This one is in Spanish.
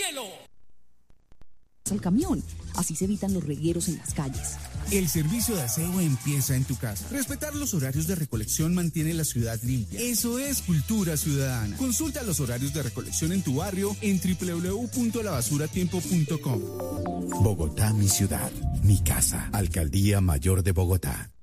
cielo. Al camión, así se evitan los regueros en las calles. El servicio de aseo empieza en tu casa. Respetar los horarios de recolección mantiene la ciudad limpia. Eso es cultura ciudadana. Consulta los horarios de recolección en tu barrio en www.lavasuratiempo.com. Bogotá, mi ciudad, mi casa. Alcaldía Mayor de Bogotá.